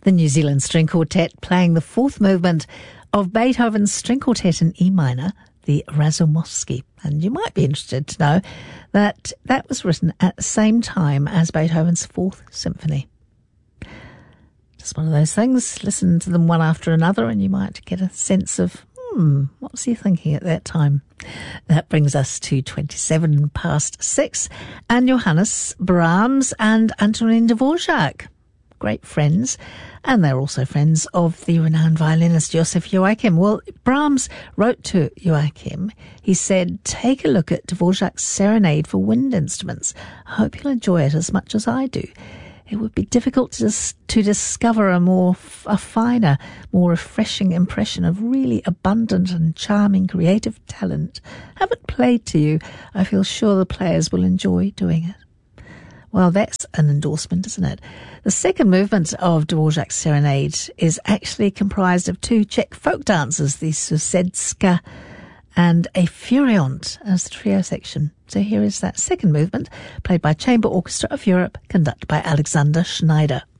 The New Zealand String Quartet playing the fourth movement of Beethoven's String Quartet in E minor, the Razumovsky. And you might be interested to know that that was written at the same time as Beethoven's Fourth Symphony. Just one of those things. Listen to them one after another and you might get a sense of, what was he thinking at that time? That brings us to 27 past 6. And Johannes Brahms and Antonin Dvorak, great friends. And they're also friends of the renowned violinist Joseph Joachim. Well, Brahms wrote to Joachim. He said, take a look at Dvorak's Serenade for Wind Instruments. I hope you'll enjoy it as much as I do. It would be difficult to discover a finer, more refreshing impression of really abundant and charming creative talent. Have it played to you. I feel sure the players will enjoy doing it. Well, that's an endorsement, isn't it? The second movement of Dvorak's Serenade is actually comprised of two Czech folk dances, the Susedska and a Furiont as the trio section. So here is that second movement, played by Chamber Orchestra of Europe, conducted by Alexander Schneider.